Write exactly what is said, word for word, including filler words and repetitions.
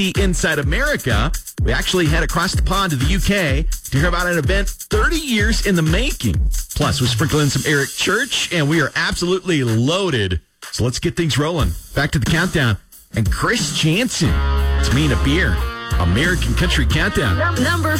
Inside America, we actually head across the pond to the U K to hear about an event thirty years in the making. Plus, we sprinkle in some Eric Church, and we are absolutely loaded. So let's get things rolling. Back to the countdown. And Chris Jansen. It's me and a beer. American Country Countdown. Number